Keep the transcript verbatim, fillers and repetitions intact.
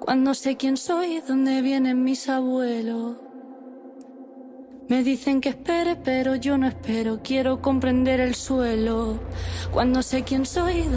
Cuando sé quién soy, dónde vienen mis abuelos. Me dicen que espere, pero yo no espero. Quiero comprender el suelo. Cuando sé quién soy.